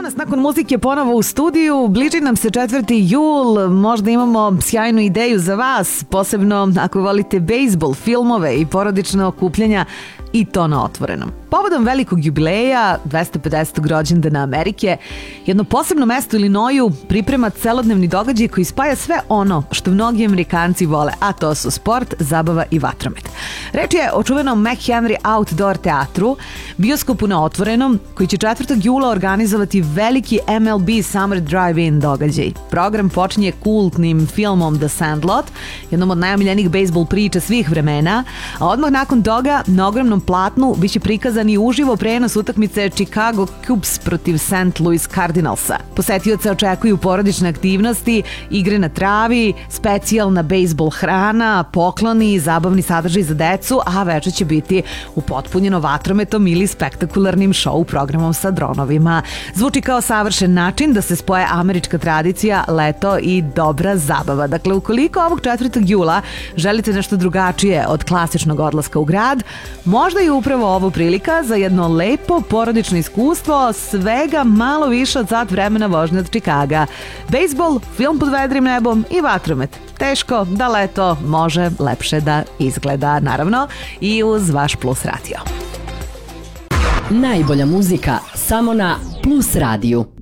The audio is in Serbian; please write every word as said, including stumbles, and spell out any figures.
nas nakon muzike ponovo u studiju. Bliži nam se četvrti jul, možda imamo sjajnu ideju za vas, posebno ako volite bejsbol, filmove i porodične okupljanja, i to na otvorenom. Povodom velikog jubileja, dvesta pedesetog rođendana Amerike, jedno posebno mesto u Illinoisu priprema celodnevni događaj koji spaja sve ono što mnogi Amerikanci vole, a to su sport, zabava i vatromet. Reč je o čuvenom McHenry Outdoor teatru, bioskopu na otvorenom, koji će četvrtog jula organizovati veliki M L B Summer Drive-In događaj. Program počinje kultnim filmom The Sandlot, jednom od najomiljenijih bejsbol priča svih vremena, a odmah nakon toga na ogromnom platnu biće prikazan i uživo prenos utakmice Chicago Cubs protiv Saint Louis Cardinalsa. Posetioce očekuju porodične aktivnosti, igre na travi, specijalna bejsbol hrana, pokloni i zabavni sadržaj za decu, a večer će biti upotpunjeno vatrometom ili spektakularnim show programom sa dronovima. Zvuči kao savršen način da se spoje američka tradicija, leto i dobra zabava. Dakle, ukoliko ovog četvrtog jula želite nešto drugačije od klasičnog odlaska u grad, možda je upravo ovo prilika za jedno lepo porodično iskustvo, svega malo više od sat vremena vožnje od Čikaga. Bejsbol, film pod vedrim nebom i vatromet. Teško da leto može lepše da izgleda, naravno, i uz vaš Plus radio. Najbolja muzika samo na Plus radiju.